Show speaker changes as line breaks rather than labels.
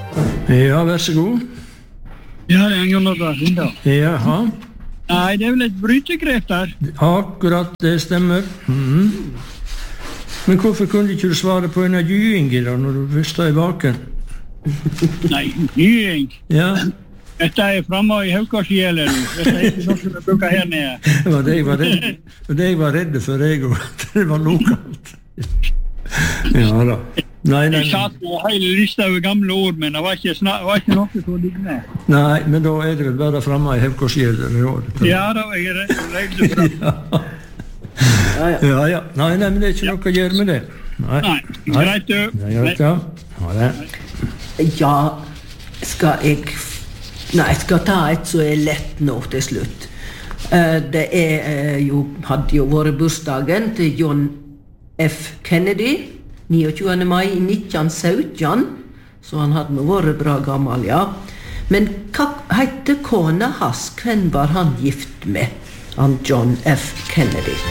Ja, vær så god.
Ja, det en gammel bra hund da.
Jaha.
Nei, det vel et brytegrep der.
Akkurat, det stemmer. Men hvorfor kunne ikke du svare på en av gyingene da, når du først i baken?
Nei, gying.
Ja.
Dette fremme i Haukarsgjeler. Dette ikke noe som vi bruker her nede.
Det var det jeg var redd for, jeg også. Det var lokalt. Ja da. Nei.
Jeg satt med hele lista over gamle ord, men det var ikke noe som lignende.
Nei, men da det vel bare fremme i Haukarsgjeler i år.
Ja, da var jeg redd for.
Ja. Nei, men det ikke noe å gjøre med det.
Nei. Greit du.
Det greit, ja. Ha det.
Ja, skal jeg ta et så lett nå til slutt. Det hadde jo vært bursdagen til John F. Kennedy, 29. mai 1917, så han hadde nå vært bra gammel, ja. Men hva heter kona hans? Hvem var han gift med? Han John F. Kennedy.